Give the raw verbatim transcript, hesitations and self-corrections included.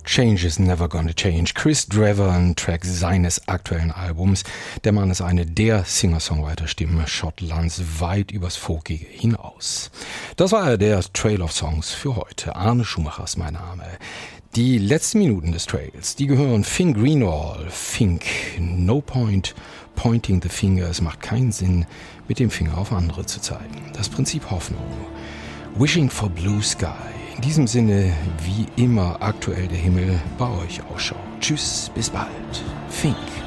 Change is never gonna change. Chris Drever, ein Track seines aktuellen Albums. Der Mann ist eine der Singer-Songwriter-Stimmen Schottlands weit übers Folkige hinaus. Das war der Trail of Songs für heute. Arne Schumacher ist mein Name. Die letzten Minuten des Trails, die gehören Finn Greenwald. Fink, no point pointing the finger. Es macht keinen Sinn, mit dem Finger auf andere zu zeigen. Das Prinzip Hoffnung. Wishing for Blue Sky. In diesem Sinne, wie immer aktuell der Himmel bei euch ausschaut. Tschüss, bis bald. Fink.